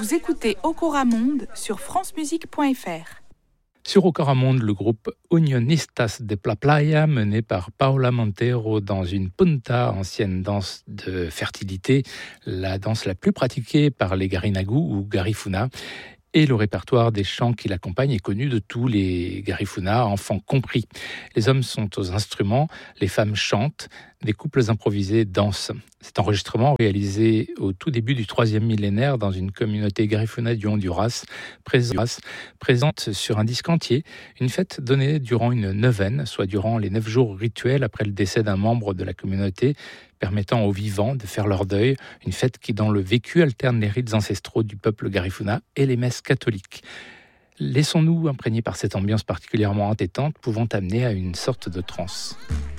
Vous écoutez Ocoramonde sur francemusique.fr. Sur Ocoramonde, le groupe Unionistas de la Playa, mené par Paula Montero dans une punta, ancienne danse de fertilité, la danse la plus pratiquée par les Garinagu ou Garifuna. Et le répertoire des chants qui l'accompagnent est connu de tous les Garifuna, enfants compris. Les hommes sont aux instruments, les femmes chantent, des couples improvisés dansent. Cet enregistrement, réalisé au tout début du 3e millénaire dans une communauté Garifuna du Honduras, présente sur un disque entier une fête donnée durant une neuvaine, soit durant les 9 jours rituels après le décès d'un membre de la communauté, permettant aux vivants de faire leur deuil, une fête qui, dans le vécu, alterne les rites ancestraux du peuple Garifuna et les messes catholiques. Laissons-nous imprégner par cette ambiance particulièrement entêtante, pouvant amener à une sorte de transe.